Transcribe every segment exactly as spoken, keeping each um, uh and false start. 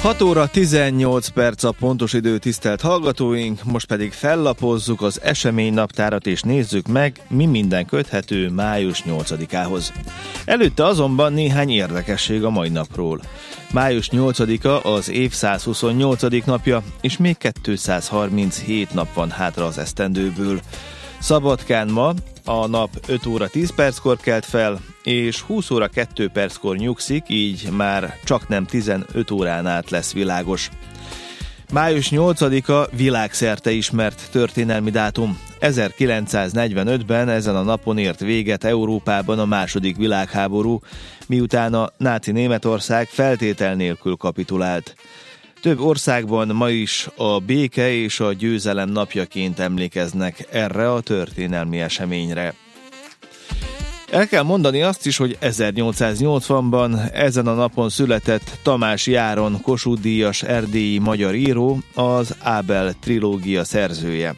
hat óra tizennyolc perc a pontos idő, tisztelt hallgatóink, most pedig fellapozzuk az eseménynaptárat és nézzük meg, mi minden köthető május nyolcadikához. Előtte azonban néhány érdekesség a mai napról. május nyolcadika az év százhuszonnyolcadik napja, és még kétszázharminchét nap van hátra az esztendőből. Szabadkán ma a nap öt óra tíz perckor kelt fel, és húsz óra kettő perckor nyugszik, így már csaknem tizenöt órán át lesz világos. május nyolcadika világszerte ismert történelmi dátum. ezerkilencszáznegyvenötben ezen a napon ért véget Európában a második világháború, miután a náci Németország feltétel nélkül kapitulált. Több országban ma is a béke és a győzelem napjaként emlékeznek erre a történelmi eseményre. El kell mondani azt is, hogy ezernyolcszáznyolcvanban ezen a napon született Tamás Járon Kossuth-díjas erdélyi magyar író, az Ábel trilógia szerzője.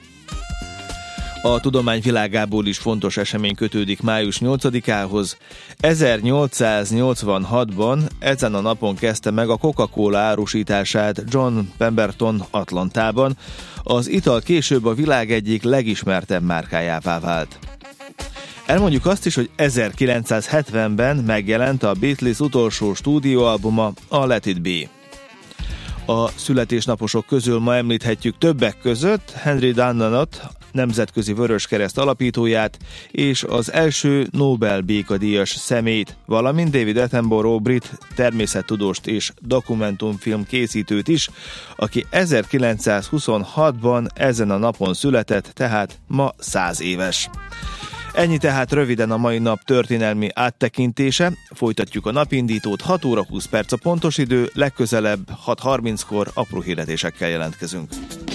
A tudomány világából is fontos esemény kötődik május nyolcadikához. ezernyolcszáznyolcvanhatban ezen a napon kezdte meg a Coca-Cola árusítását John Pemberton Atlantában. Az ital később a világ egyik legismertebb márkájává vált. Elmondjuk azt is, hogy ezerkilencszázhetvenben megjelent a Beatles utolsó stúdióalbuma, a Let It Be. A születésnaposok közül ma említhetjük többek között Henry Dunnanot, nemzetközi Vöröskereszt alapítóját, és az első Nobel békadíjas személyt, valamint David Attenborough brit természettudóst és dokumentumfilm készítőt is, aki ezerkilencszázhuszonhatban ezen a napon született, tehát ma száz éves. Ennyi tehát röviden a mai nap történelmi áttekintése. Folytatjuk a napindítót, hat óra húsz perc a pontos idő, legközelebb hat harminckor apró hirdetésekkel jelentkezünk.